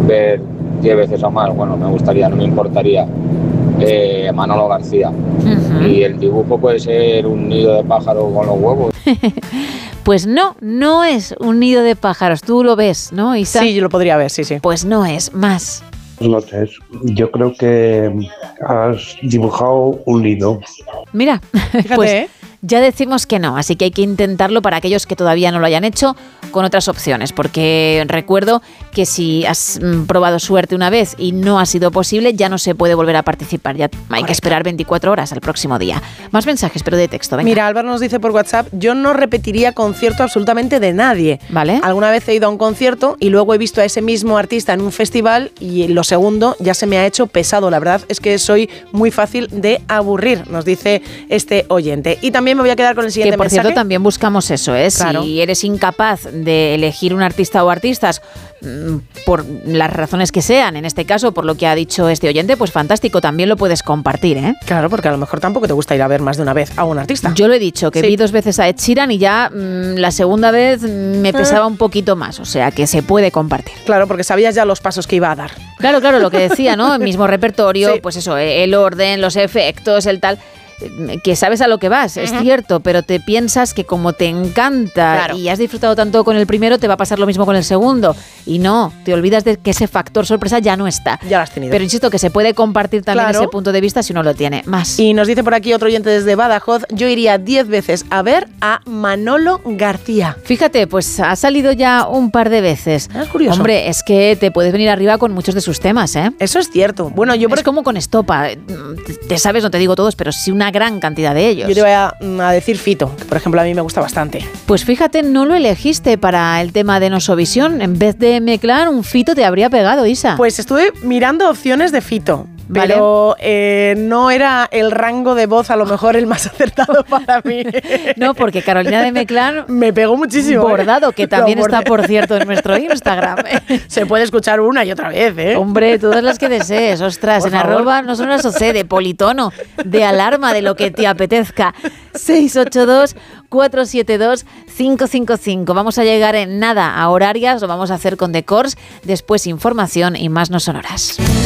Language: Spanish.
ver 10 veces o más, bueno, me gustaría, no me importaría, Manolo García. Y el dibujo puede ser un nido de pájaro con los huevos. Pues no es un nido de pájaros. Tú lo ves, ¿no, Isa? Sí, yo lo podría ver, sí. Pues no es más. No sé, yo creo que has dibujado un nido. Mira, Fíjate, pues ya decimos que no, así que hay que intentarlo para aquellos que todavía no lo hayan hecho con otras opciones, porque recuerdo que si has probado suerte una vez y no ha sido posible, ya no se puede volver a participar, ya hay que esperar 24 horas al próximo día. Más mensajes, pero de texto, venga. Mira, Álvaro nos dice por WhatsApp, yo no repetiría concierto absolutamente de nadie. ¿Vale? Alguna vez he ido a un concierto y luego he visto a ese mismo artista en un festival y lo segundo ya se me ha hecho pesado. La verdad es que soy muy fácil de aburrir, nos dice este oyente. Y también me voy a quedar con el siguiente que, por mensaje. cierto, también buscamos eso, ¿eh? Claro. Si eres incapaz de elegir un artista o artistas por las razones que sean, en este caso por lo que ha dicho este oyente, pues fantástico, también lo puedes compartir, ¿eh? Claro, porque a lo mejor tampoco te gusta ir a ver más de una vez a un artista. Yo lo he dicho, que Sí. vi 2 veces a Ed Sheeran y ya la segunda vez me pesaba un poquito más, o sea que se puede compartir. Claro, porque sabías ya los pasos que iba a dar. Claro, lo que decía, ¿no? El mismo repertorio, Sí. pues eso, el orden, los efectos, el tal, que sabes a lo que vas, es cierto, pero te piensas que como te encanta Claro. y has disfrutado tanto con el primero, te va a pasar lo mismo con el segundo. Y no, te olvidas de que ese factor sorpresa ya no está. Ya lo has tenido. Pero insisto que se puede compartir también Claro. ese punto de vista si uno lo tiene. Más. Y nos dice por aquí otro oyente desde Badajoz, yo iría 10 veces a ver a Manolo García. Fíjate, pues ha salido ya un par de veces. Es curioso. Hombre, es que te puedes venir arriba con muchos de sus temas, ¿eh? Eso es cierto. Bueno, yo Es como con Estopa. Te sabes, no te digo todos, pero sí una gran cantidad de ellos. Yo te voy a decir Fito, que por ejemplo a mí me gusta bastante. Pues fíjate, no lo elegiste para el tema de Nosovisión. En vez de M-Clan, un Fito te habría pegado, Isa. Pues estuve mirando opciones de Fito, Vale. pero no era el rango de voz a lo mejor el más acertado para mí. No, porque Carolina de M-Clan, Me pegó muchísimo. Bordado, que Lo también está, bordé. por cierto, en nuestro Instagram. Se puede escuchar una y otra vez, ¿eh? Hombre, todas las que desees, ostras, Por en favor. arroba no son de politono, de alarma, de lo que te apetezca. 682-472-555. Vamos a llegar en nada a horarias, lo vamos a hacer con The Corrs, después información y más no sonoras.